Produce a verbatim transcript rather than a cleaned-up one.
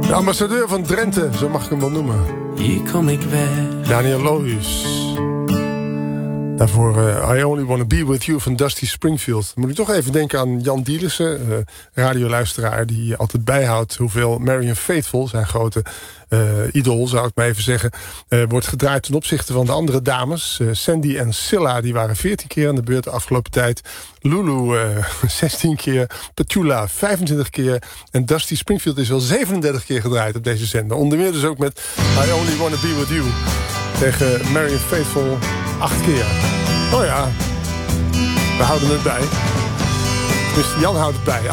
De ambassadeur van Drenthe, zo mag ik hem wel noemen. Hier kom ik weg. Daniel Lohuus. Daarvoor uh, I Only Wanna Be With You van Dusty Springfield. Dan moet ik toch even denken aan Jan Dielissen, uh, radioluisteraar... die altijd bijhoudt hoeveel Marianne Faithfull, zijn grote uh, idool, zou ik maar even zeggen... Uh, wordt gedraaid ten opzichte van de andere dames. Uh, Sandy en Scylla, die waren veertien keer aan de beurt de afgelopen tijd. Lulu uh, zestien keer. Petula vijfentwintig keer. En Dusty Springfield is wel zevenendertig keer gedraaid op deze zender. Onder meer dus ook met I Only Wanna Be With You. Tegen Marianne Faithfull acht keer. Oh ja, we houden het bij. Dus Jan houdt het bij.